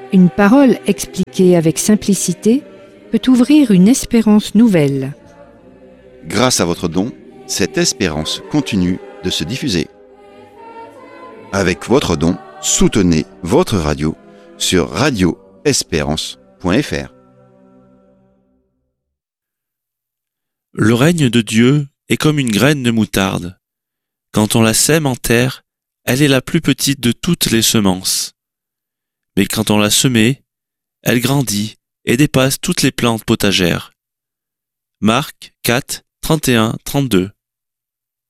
Une parole expliquée avec simplicité peut ouvrir une espérance nouvelle. Grâce à votre don, cette espérance continue de se diffuser. Avec votre don, soutenez votre radio sur radioespérance.fr. Le règne de Dieu est comme une graine de moutarde. Quand on la sème en terre, elle est la plus petite de toutes les semences. Mais quand on l'a semée, elle grandit et dépasse toutes les plantes potagères. Marc 4, 31, 32.